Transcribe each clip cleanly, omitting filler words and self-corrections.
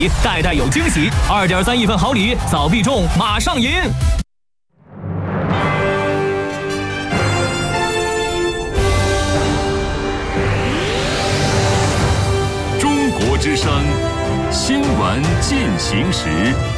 代代有惊喜，2.3亿份好礼，早必中，马上赢！ 中国之声新闻进行时。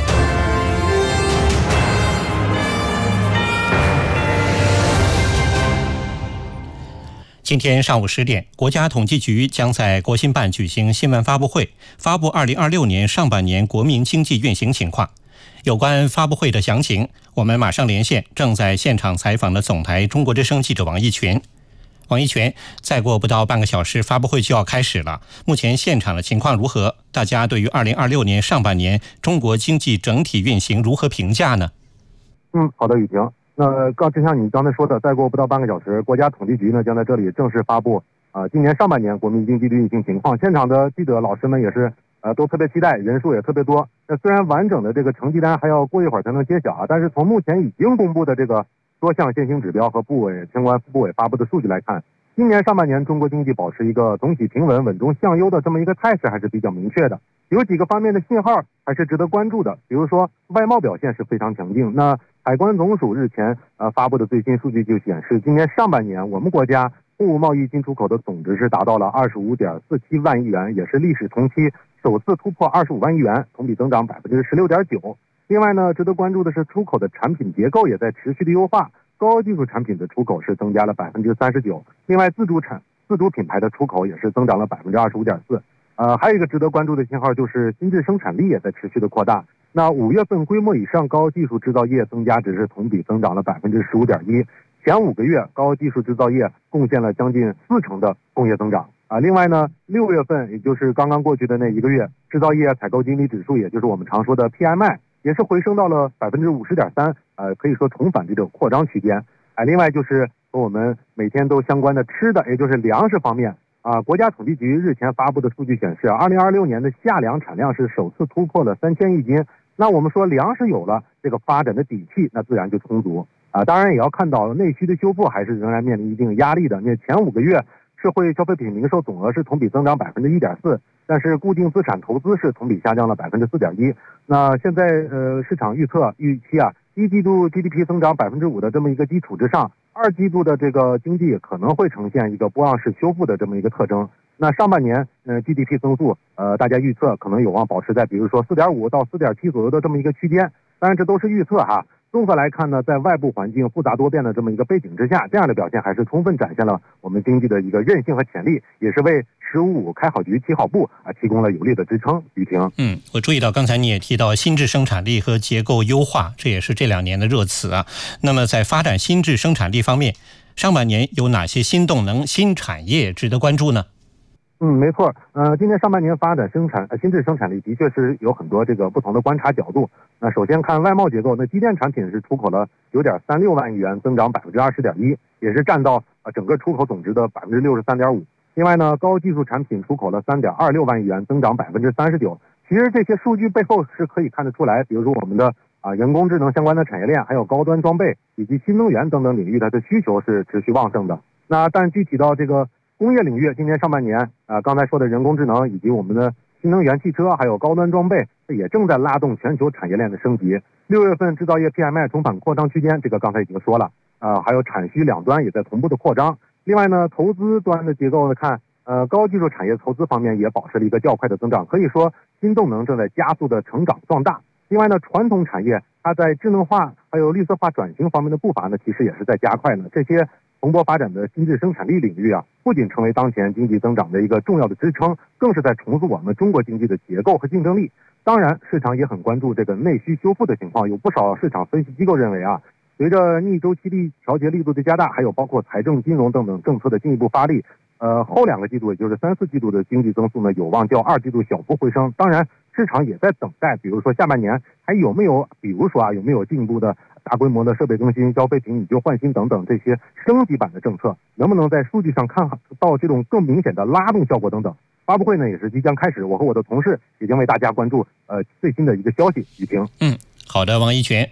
今天上午10点，国家统计局将在国新办举行新闻发布会，发布2026年上半年国民经济运行情况。有关发布会的详情，我们马上连线正在现场采访的总台中国之声记者王一全。王一全，再过不到半个小时，发布会就要开始了。目前现场的情况如何？大家对于2026年上半年中国经济整体运行如何评价呢？ 好的，雨婷。就像你刚才说的，再过不到半个小时，国家统计局呢将在这里正式发布今年上半年国民经济的运行情况。现场的记者老师们也是都特别期待，人数也特别多。虽然完整的这个成绩单还要过一会儿才能揭晓但是从目前已经公布的这个多项现行指标和相关部委发布的数据来看，今年上半年中国经济保持一个总体平稳、稳中向优的这么一个态势还是比较明确的。有几个方面的信号还是值得关注的，比如说外贸表现是非常强劲。那海关总署日前发布的最新数据就显示，今年上半年我们国家货物贸易进出口的总值是达到了25.47万亿元，也是历史同期首次突破25万亿元，同比增长16.9%。另外呢，值得关注的是出口的产品结构也在持续的优化，高技术产品的出口是增加了39%，另外自主品牌的出口也是增长了25.4%。还有一个值得关注的信号就是新质生产力也在持续的扩大。那5月份规模以上高技术制造业增加值是同比增长了15.1%，前5个月高技术制造业贡献了将近40%的工业增长。另外呢，6月份也就是刚刚过去的那1个月，制造业采购经理指数，也就是我们常说的 PMI， 也是回升到了50.3%，可以说重返这种扩张区间。另外就是和我们每天都相关的吃的，也就是粮食方面。国家统计局日前发布的数据显示，2026年的夏粮产量是首次突破了3000亿斤。那我们说粮食有了这个发展的底气，那自然就充足当然也要看到内需的修复还是仍然面临一定压力的。那前5个月社会消费品零售总额是同比增长1.4%，但是固定资产投资是同比下降了4.1%。那现在市场预期一季度 GDP 增长5%的这么一个基础之上，2季度的这个经济可能会呈现一个波浪式修复的这么一个特征。那上半年GDP 增速大家预测可能有望保持在比如说4.5到4.7左右的这么一个区间，当然这都是预测综合来看呢，在外部环境复杂多变的这么一个背景之下，这样的表现还是充分展现了我们经济的一个韧性和潜力，也是为“15+5”开好局、起好步提供了有力的支撑。雨婷， 我注意到刚才你也提到新质生产力和结构优化，这也是这2年的热词那么在发展新质生产力方面，上半年有哪些新动能、新产业值得关注呢？ 没错。今年上半年发展新质生产力的确是有很多这个不同的观察角度。那首先看外贸结构，那机电产品是出口了9.36万亿元，增长20.1%，也是占到整个出口总值的63.5%。另外呢，高技术产品出口了3.26万亿元，增长39%。其实这些数据背后是可以看得出来，比如说我们的人工智能相关的产业链，还有高端装备以及新能源等等领域，它的需求是持续旺盛的。那但具体到这个工业领域，今年上半年刚才说的人工智能以及我们的新能源汽车还有高端装备也正在拉动全球产业链的升级。6月份制造业 PMI 重返扩张区间，这个刚才已经说了还有产需两端也在同步的扩张。另外呢，投资端的结构呢看高技术产业投资方面也保持了一个较快的增长，可以说新动能正在加速的成长壮大。另外呢，传统产业它在智能化还有绿色化转型方面的步伐呢，其实也是在加快呢。这些蓬勃发展的新质生产力领域不仅成为当前经济增长的一个重要的支撑，更是在重塑我们中国经济的结构和竞争力。当然，市场也很关注这个内需修复的情况，有不少市场分析机构认为随着逆周期调节力度的加大，还有包括财政、金融等等政策的进一步发力，后2个季度，也就是3、4季度的经济增速呢，有望较2季度小幅回升。当然，市场也在等待，比如说下半年还有没有，比如说有没有进一步的大规模的设备更新、消费品以旧换新等等这些升级版的政策，能不能在数据上看到这种更明显的拉动效果等等。发布会呢也是即将开始，我和我的同事已经为大家关注最新的一个消息。雨婷， 好的，王一全。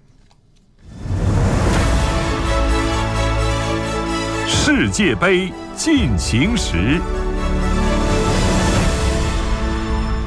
世界杯进行时。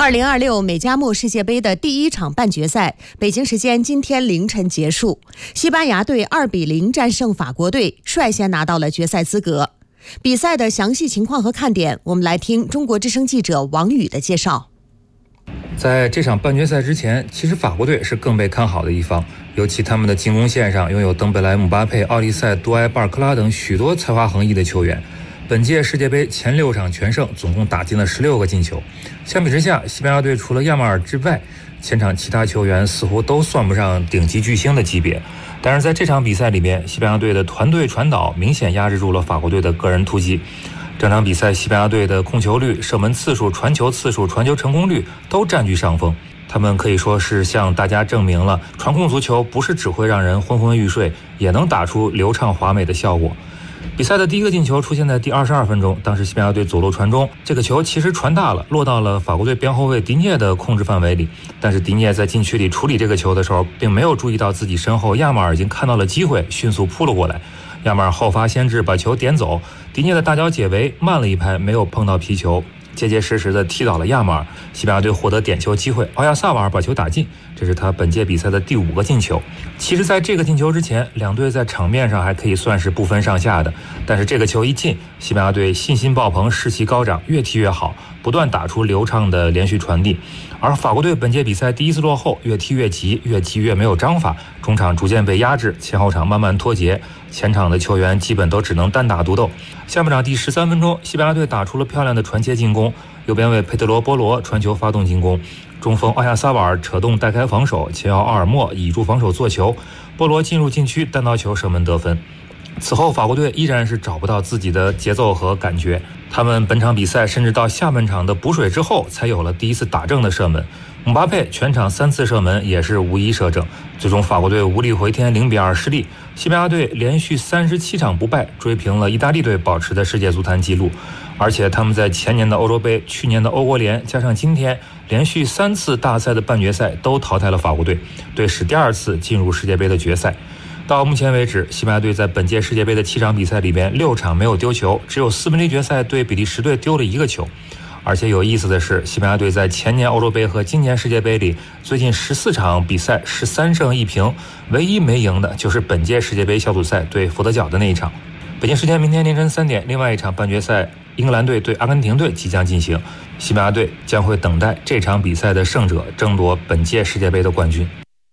2026美加墨世界杯的第1场半决赛，北京时间今天凌晨结束，西班牙队2-0战胜法国队，率先拿到了决赛资格。比赛的详细情况和看点，我们来听中国之声记者王宇的介绍。 在这场半决赛之前，其实法国队是更被看好的一方，尤其他们的进攻线上拥有登贝莱、姆巴佩、奥利塞、杜埃、巴尔克拉等许多才华横溢的球员。本届世界杯前6场全胜，总共打进了16个进球。相比之下，西班牙队除了亚马尔之外，前场其他球员似乎都算不上顶级巨星的级别。但是在这场比赛里面，西班牙队的团队传导明显压制住了法国队的个人突击。整场比赛，西班牙队的控球率、射门次数、传球次数、传球成功率都占据上风。他们可以说是向大家证明了，传控足球不是只会让人昏昏欲睡，也能打出流畅华美的效果。比赛的第1个进球出现在第22分钟，当时西班牙队左路传中，这个球其实传大了，落到了法国队边后卫迪涅的控制范围里，但是迪涅在禁区里处理这个球的时候，并没有注意到自己身后亚马尔已经看到了机会，迅速扑了过来。亚马尔后发先至，把球点走，迪涅的大脚解围慢了一拍，没有碰到皮球，结结实实的踢倒了亚马尔。西班牙队获得点球机会，奥亚萨瓦尔把球打进，这是他本届比赛的第5个进球。其实在这个进球之前，两队在场面上还可以算是不分上下的，但是这个球一进，西班牙队信心爆棚，士气高涨，越踢越好，不断打出流畅的连续传递。而法国队本届比赛第1次落后，越踢越急，越踢越没有章法，中场逐渐被压制，前后场慢慢脱节，前场的球员基本都只能单打独斗。下半场第13分钟，西班牙队打出了漂亮的传切进攻，右边卫佩德罗·波罗传球发动进攻，中锋奥亚萨瓦尔扯动带开防守，前腰奥尔莫倚住防守做球，波罗进入禁区单刀球射门得分。此后法国队依然是找不到自己的节奏和感觉，他们本场比赛甚至到下半场的补水之后才有了第1次打正的射门。姆巴佩全场3次射门也是无一射正，最终法国队无力回天0-2失利。西班牙队连续37场不败，追平了意大利队保持的世界足坛纪录，而且他们在前年的欧洲杯、去年的欧国联加上今天连续3次大赛的半决赛都淘汰了法国队，队史第2次进入世界杯的决赛。到目前为止，西班牙队在本届世界杯的7场比赛里边6场没有丢球，只有4分之一决赛对比利时队丢了1个球。而且有意思的是，西班牙队在前年欧洲杯和今年世界杯里最近14场比赛13胜1平，唯一没赢的就是本届世界杯小组赛对佛得角的那一场。北京时间明天凌晨3点，另外一场半决赛英格兰队对阿根廷队即将进行，西班牙队将会等待这场比赛的胜者争夺本届世界杯的冠军。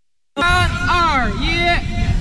3、2、1。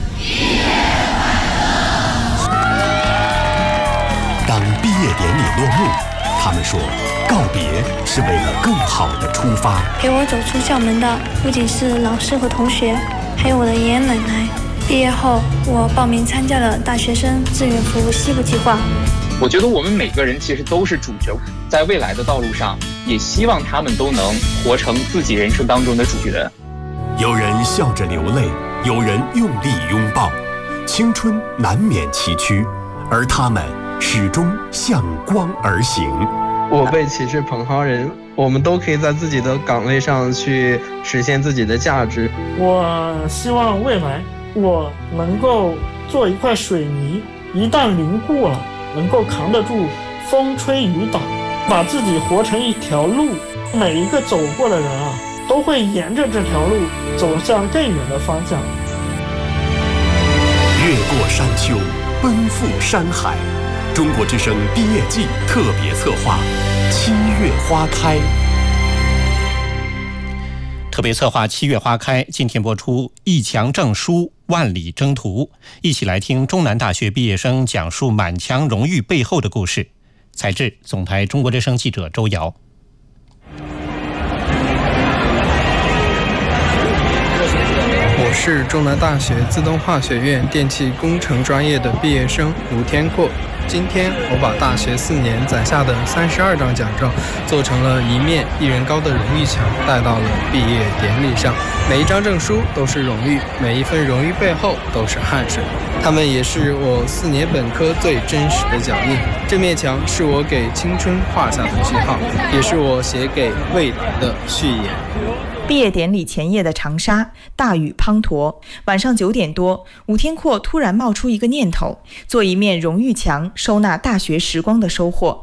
当毕业典礼落幕，他们说告别是为了更好的出发。 陪我走出校门的不仅是老师和同学，还有我的爷爷奶奶。毕业后，我报名参加了大学生志愿服务西部计划。 我觉得我们每个人其实都是主角，在未来的道路上，也希望他们都能活成自己人生当中的主角。 有人笑着流泪，有人用力拥抱，青春难免崎岖，而他们始终向光而行。 我辈岂是蓬蒿人，我们都可以在自己的岗位上去实现自己的价值。 我希望未来我能够做一块水泥，一旦凝固了，能够扛得住风吹雨打，把自己活成一条路，每一个走过的人啊，都会沿着这条路走向更远的方向。 越过山丘，奔赴山海。中国之声毕业季特别策划7月花开。 特别策划7月花开，今天播出一墙证书万里征途，一起来听中南大学毕业生讲述满墙荣誉背后的故事。采制总台中国之声记者周瑶。 我是中南大学自动化学院电气工程专业的毕业生吴天阔。今天我把大学4年攒下的32张奖状做成了一面1人高的荣誉墙，带到了毕业典礼上。每一张证书都是荣誉，每一份荣誉背后都是汗水，它们也是我4年本科最真实的脚印。这面墙是我给青春画下的句号，也是我写给未来的序言。 毕业典礼前夜的长沙，大雨滂沱。晚上9点多，吴天阔突然冒出一个念头，做一面荣誉墙，收纳大学时光的收获。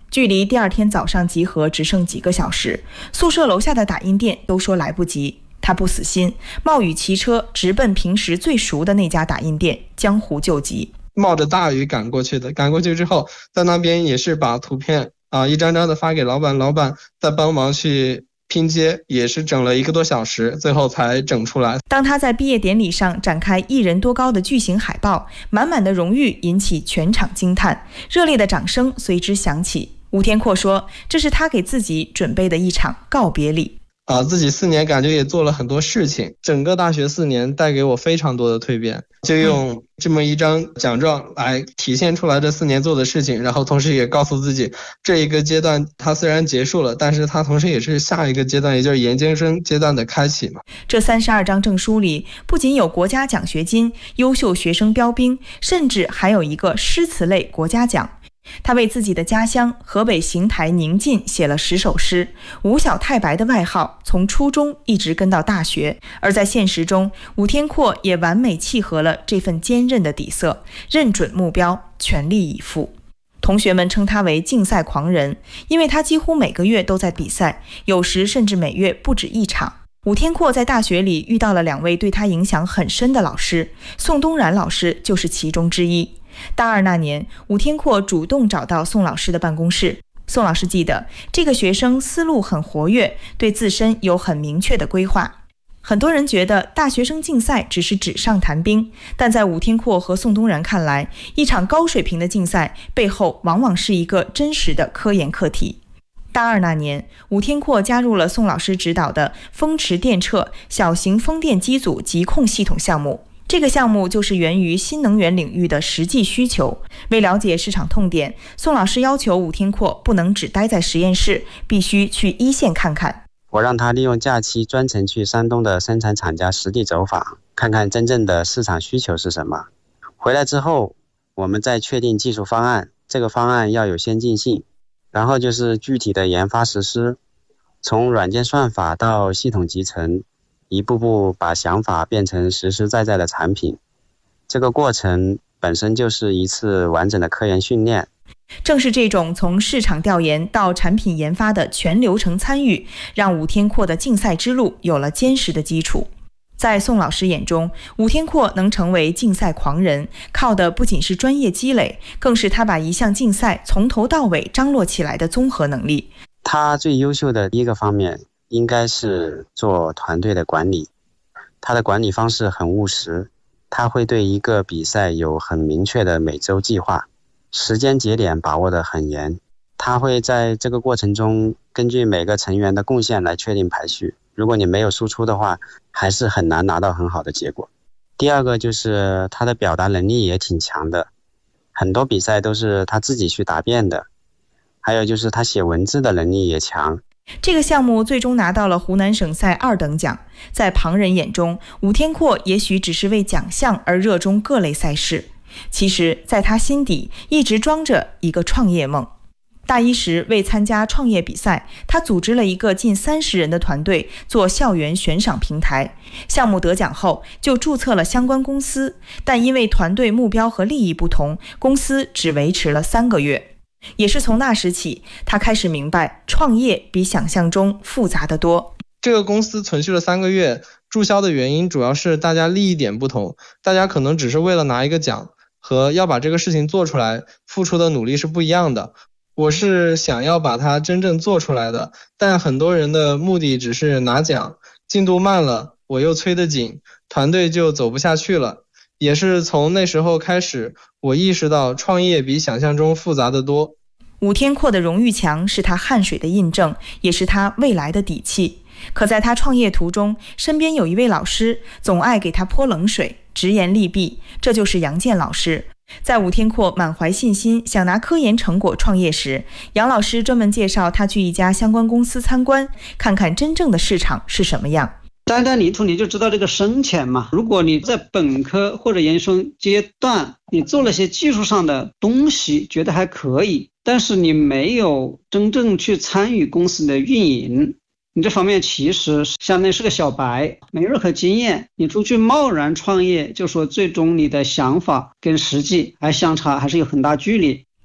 距离第二天早上集合只剩几个小时，宿舍楼下的打印店都说来不及。他不死心，冒雨骑车直奔平时最熟的那家打印店，江湖救急。 冒着大雨赶过去的，赶过去之后，在那边也是把图片一张张的发给老板，老板再帮忙去拼接，也是整了1个多小时，最后才整出来。 当他在毕业典礼上展开1人多高的巨型海报，满满的荣誉引起全场惊叹，热烈的掌声随之响起。武天阔说，这是他给自己准备的一场告别礼。 自己4年感觉也做了很多事情，整个大学4年带给我非常多的蜕变，就用这么一张奖状来体现出来这4年做的事情，然后同时也告诉自己，这一个阶段它虽然结束了，但是它同时也是下一个阶段，也就是研究生阶段的开启嘛。 这32张证书里不仅有国家奖学金、优秀学生标兵，甚至还有一个诗词类国家奖。他为自己的家乡河北邢台宁晋写了10首诗，吴小太白的外号从初中一直跟到大学。而在现实中，武天阔也完美契合了这份坚韧的底色，认准目标，全力以赴。同学们称他为竞赛狂人，因为他几乎每个月都在比赛，有时甚至每月不止1场。武天阔在大学里遇到了2位对他影响很深的老师，宋东然老师就是其中之一。大2那年，武天阔主动找到宋老师的办公室。宋老师记得，这个学生思路很活跃，对自身有很明确的规划。很多人觉得大学生竞赛只是纸上谈兵，但在武天阔和宋东然看来，一场高水平的竞赛背后往往是一个真实的科研课题。大2那年，武天阔加入了宋老师指导的风驰电掣小型风电机组疾控系统项目。这个项目就是源于新能源领域的实际需求。为了解市场痛点，宋老师要求武天阔不能只待在实验室，必须去一线看看。 我让他利用假期专程去山东的生产厂家实地走访，看看真正的市场需求是什么。回来之后，我们再确定技术方案，这个方案要有先进性，然后就是具体的研发实施，从软件算法到系统集成，一步步把想法变成实实在在的产品。这个过程本身就是一次完整的科研训练。 正是这种从市场调研到产品研发的全流程参与，让武天阔的竞赛之路有了坚实的基础。在宋老师眼中，武天阔能成为竞赛狂人，靠的不仅是专业积累，更是他把一项竞赛从头到尾张罗起来的综合能力。 他最优秀的一个方面应该是做团队的管理，他的管理方式很务实，他会对一个比赛有很明确的每周计划，时间节点把握得很严，他会在这个过程中根据每个成员的贡献来确定排序，如果你没有输出的话，还是很难拿到很好的结果。第二个就是他的表达能力也挺强的，很多比赛都是他自己去答辩的，还有就是他写文字的能力也强。 这个项目最终拿到了湖南省赛2等奖。在旁人眼中，武天阔也许只是为奖项而热衷各类赛事，其实在他心底一直装着一个创业梦。大1时为参加创业比赛，他组织了一个近30人的团队做校园悬赏平台。项目得奖后就注册了相关公司，但因为团队目标和利益不同，公司只维持了3个月。也是从那时起，他开始明白创业比想象中复杂得多。 这个公司存续了3个月，注销的原因主要是大家利益点不同，大家可能只是为了拿一个奖，和要把这个事情做出来付出的努力是不一样的。我是想要把它真正做出来的，但很多人的目的只是拿奖，进度慢了，我又催得紧，团队就走不下去了。也是从那时候开始，我意识到创业比想象中复杂得多。 武天阔的荣誉墙是他汗水的印证，也是他未来的底气。可在他创业途中，身边有一位老师总爱给他泼冷水，直言利弊，这就是杨健老师。在武天阔满怀信心想拿科研成果创业时，杨老师专门介绍他去一家相关公司参观，看看真正的市场是什么样。 单单泥土你就知道这个深浅嘛。如果你在本科或者研究生阶段，你做了些技术上的东西，觉得还可以，但是你没有真正去参与公司的运营，你这方面其实相当于是个小白，没任何经验，你出去贸然创业，就说最终你的想法跟实际还相差，还是有很大距离。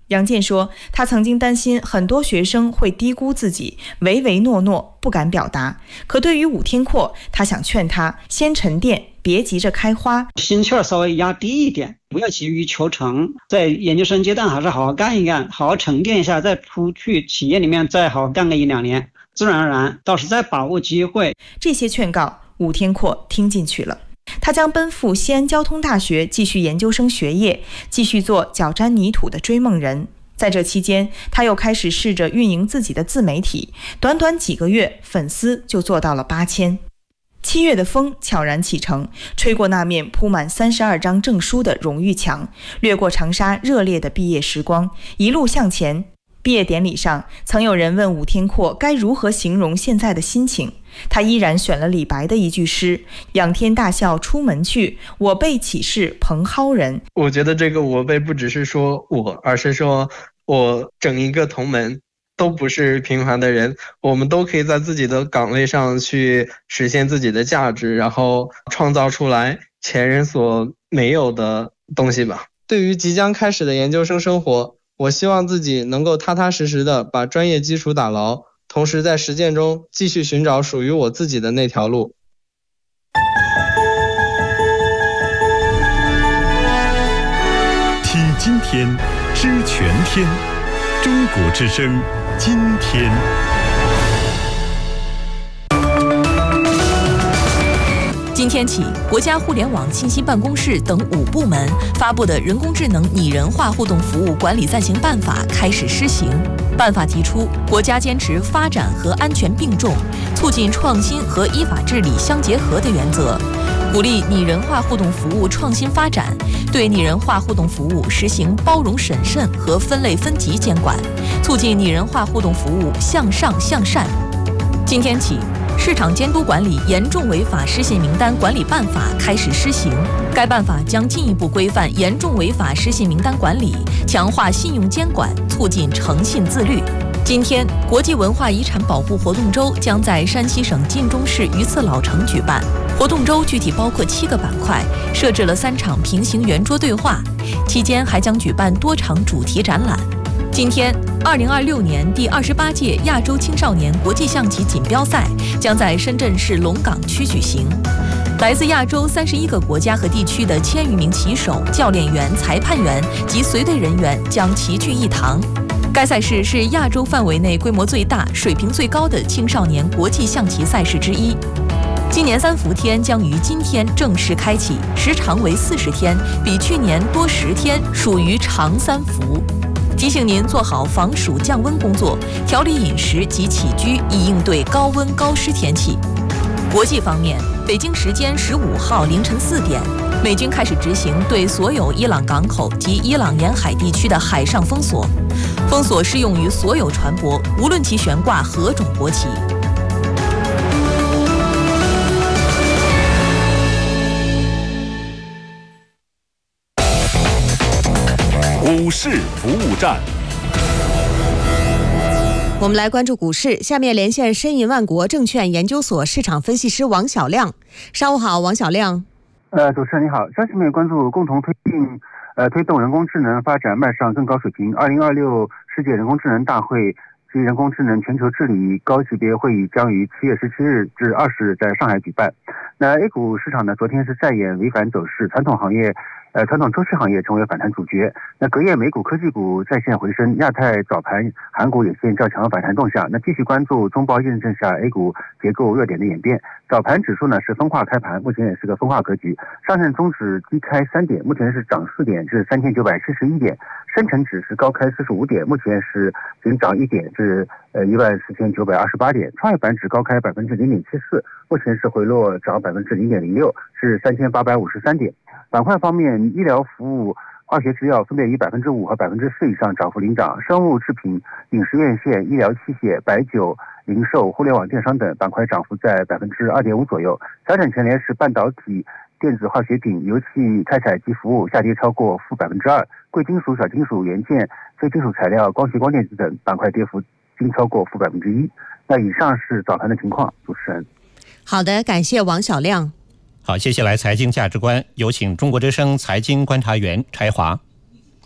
杨健说，他曾经担心很多学生会低估自己，唯唯诺诺，不敢表达。可对于武天阔，他想劝他先沉淀，别急着开花， 心气儿稍微压低一点，不要急于求成，在研究生阶段还是好好干一干，好好沉淀一下，再出去企业里面再好好干个1-2年，自然而然到时再把握机会。 这些劝告武天阔听进去了，他将奔赴西安交通大学继续研究生学业，继续做脚沾泥土的追梦人。在这期间，他又开始试着运营自己的自媒体，短短几个月，粉丝就做到了8000。7月的风悄然启程，吹过那面铺满32张证书的荣誉墙，掠过长沙热烈的毕业时光，一路向前。毕业典礼上，曾有人问武天阔该如何形容现在的心情，他依然选了李白的一句诗：仰天大笑出门去，我辈岂是蓬蒿人。 我觉得这个我辈不只是说我，而是说我整一个同门都不是平凡的人，我们都可以在自己的岗位上去实现自己的价值，然后创造出来前人所没有的东西吧。对于即将开始的研究生生活，我希望自己能够踏踏实实的把专业基础打牢，同时在实践中继续寻找属于我自己的那条路。 听今天，知全天，中国之声，今天。 今天起，国家互联网信息办公室等5部门发布的人工智能拟人化互动服务管理暂行办法开始施行。办法提出，国家坚持发展和安全并重，促进创新和依法治理相结合的原则，鼓励拟人化互动服务创新发展，对拟人化互动服务实行包容审慎和分类分级监管，促进拟人化互动服务向上向善。今天起，市场监督管理严重违法失信名单管理办法开始施行。该办法将进一步规范严重违法失信名单管理，强化信用监管，促进诚信自律。今天，国际文化遗产保护活动周将在山西省晋中市榆次老城举办。活动周具体包括7个板块，设置了3场平行圆桌对话，期间还将举办多场主题展览。今天，2026年第28届亚洲青少年国际象棋锦标赛将在深圳市龙岗区举行。来自亚洲31个国家和地区的1000余名棋手、教练员、裁判员及随队人员将齐聚一堂。该赛事是亚洲范围内规模最大、水平最高的青少年国际象棋赛事之一。今年3伏天将于今天正式开启，时长为40天，比去年多10天，属于长3伏。提醒您做好防暑降温工作，调理饮食及起居，以应对高温高湿天气。国际方面，北京时间15号凌晨4点，美军开始执行对所有伊朗港口及伊朗沿海地区的海上封锁，封锁适用于所有船舶，无论其悬挂何种国旗。 股市服务站， 我们来关注股市。下面连线申银万国证券研究所市场分析师王小亮。上午好，王小亮。 主持人你好，消息面关注共同推动人工智能发展迈上更高水平。2026世界人工智能大会及人工智能全球治理高级别会议将于7月17日至20日在上海举办。那 A 股市场呢，昨天是再演违反走势，传统周期行业成为反弹主角。那隔夜美股科技股再现回升，亚太早盘韩股也现较强反弹动向。那继续关注中报验证下 A 股结构热点的演变。早盘指数呢是分化开盘，目前也是个分化格局。上证综指低开3点，目前是涨4点至3971点。深成指是高开45点，目前是仅涨1点至14928点。创业板指高开0.74%，目前是回落涨0.06%，是3853点。板块方面，医疗服务、化学制药分别以5%和4%以上涨幅领涨，生物制品、饮食院线、医疗器械、白酒、零售、互联网电商等板块涨幅在2.5%左右。调整前联是半导体、电子化学品、油气开采及服务下跌超过2%，贵金属、小金属、元件、非金属材料、光学光电子等板块跌幅均超过1%。那以上是早盘的情况，主持人。 好的，感谢王小亮。 好，接下来财经价值观，有请中国之声财经观察员柴华。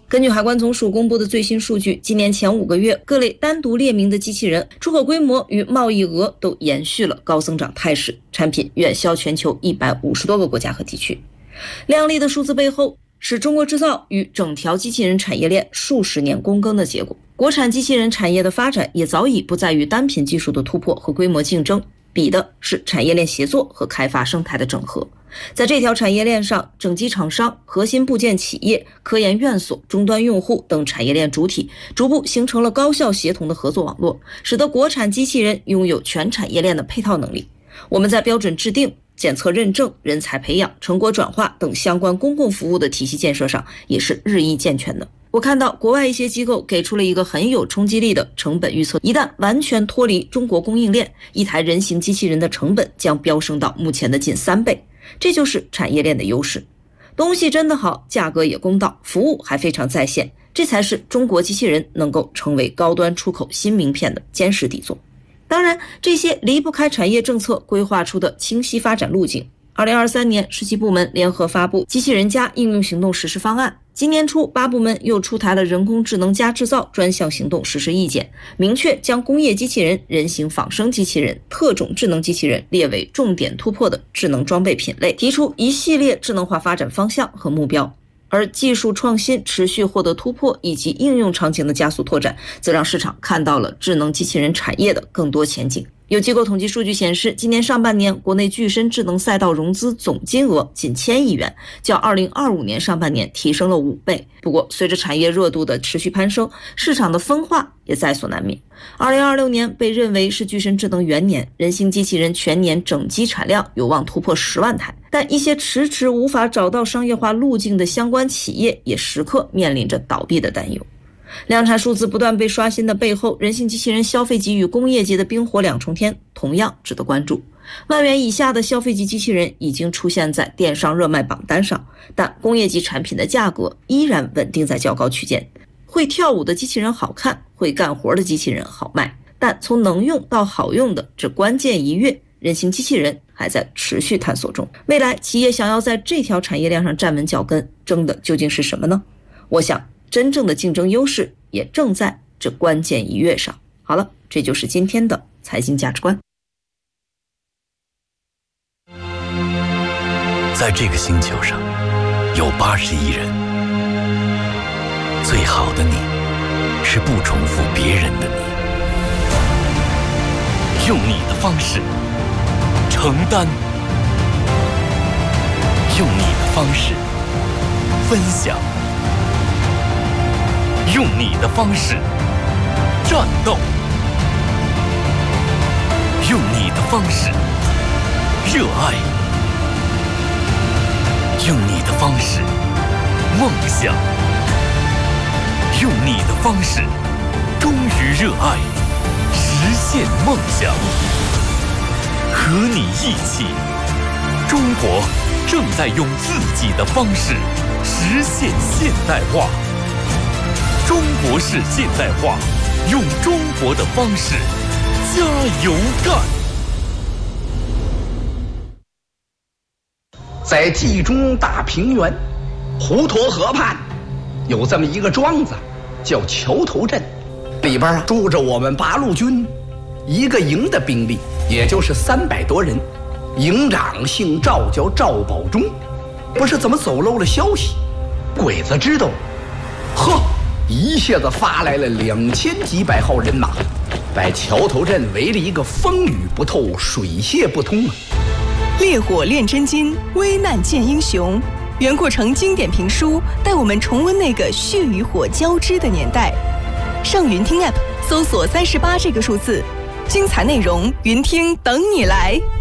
根据海关总署公布的最新数据，今年前5个月，各类单独列明的机器人出口规模与贸易额都延续了高增长态势，产品远销全球150多个国家和地区。亮丽的数字背后，是中国制造与整条机器人产业链数十年躬耕的结果。国产机器人产业的发展也早已不在于单品技术的突破和规模竞争，比的是产业链协作和开发生态的整合。在这条产业链上，整机厂商、核心部件企业、科研院所、终端用户等产业链主体逐步形成了高效协同的合作网络，使得国产机器人拥有全产业链的配套能力。我们在标准制定、检测认证、人才培养、成果转化等相关公共服务的体系建设上也是日益健全的。我看到国外一些机构给出了一个很有冲击力的成本预测，一旦完全脱离中国供应链，一台人形机器人的成本将飙升到目前的近3倍。这就是产业链的优势，东西真的好，价格也公道，服务还非常在线，这才是中国机器人能够成为高端出口新名片的坚实底座。当然，这些离不开产业政策规划出的清晰发展路径。2023年17部门联合发布机器人加应用行动实施方案，今年初8部门又出台了人工智能加制造专项行动实施意见，明确将工业机器人、人形仿生机器人、特种智能机器人列为重点突破的智能装备品类，提出一系列智能化发展方向和目标。而技术创新持续获得突破以及应用场景的加速拓展，则让市场看到了智能机器人产业的更多前景。有机构统计数据显示，今年上半年国内具身智能赛道融资总金额仅1000亿元，较2025年上半年提升了5倍。不过，随着产业热度的持续攀升，市场的分化也在所难免。2026年被认为是具身智能元年，人形机器人全年整机产量有望突破10万台，但一些迟迟无法找到商业化路径的相关企业也时刻面临着倒闭的担忧。量产数字不断被刷新的背后，人形机器人消费级与工业级的冰火两重天同样值得关注。万元以下的消费级机器人已经出现在电商热卖榜单上，但工业级产品的价格依然稳定在较高区间。会跳舞的机器人好看，会干活的机器人好卖，但从能用到好用的这关键一跃，人形机器人还在持续探索中。未来企业想要在这条产业链上站稳脚跟，争的究竟是什么呢？我想真正的竞争优势也正在这关键一跃上。好了，这就是今天的财经价值观。 在这个星球上有80亿人，最好的你是不重复别人的你，用你的方式承担，用你的方式分享，用你的方式战斗，用你的方式热爱，用你的方式梦想，用你的方式忠于热爱，实现梦想。和你一起，中国正在用自己的方式实现现代化。中国式现代化，用中国的方式加油干。 在冀中大平原滹沱河畔，有这么一个庄子，叫桥头镇，里边住着我们八路军一个营的兵力，也就是300多人。营长姓赵，叫赵保忠。不是怎么走漏了消息，鬼子知道，呵，一下子发来了2000几百号人马，把桥头镇围了一个风雨不透，水泄不通啊！ 烈火炼真金，危难见英雄。袁阔成经典评书带我们重温那个血与火交织的年代。上云听 App 搜索38这个数字，精彩内容云听等你来。